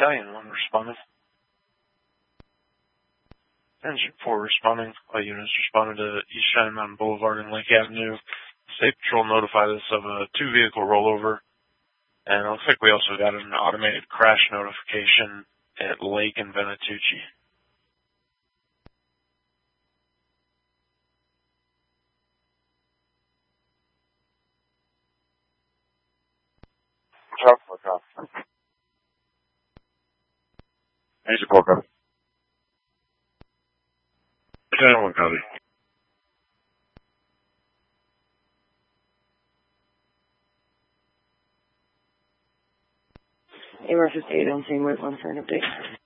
Battalion 1 responding. Engine 4 responding. All units responded to East Shining Mountain Boulevard and Lake Avenue. State Patrol notified us of a 2-vehicle rollover. And it looks like we also got an automated crash notification at Lake and Venatucci. Angel Polka. Channel 1 copy. AMR 58 on scene, wait 1 for an update.